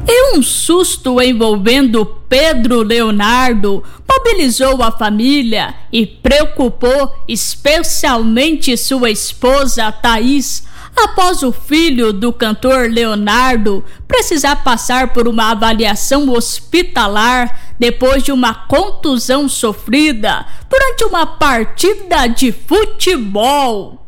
E um susto envolvendo Pedro Leonardo mobilizou a família e preocupou especialmente sua esposa Thaís, após o filho do cantor Leonardo precisar passar por uma avaliação hospitalar depois de uma contusão sofrida durante uma partida de futebol.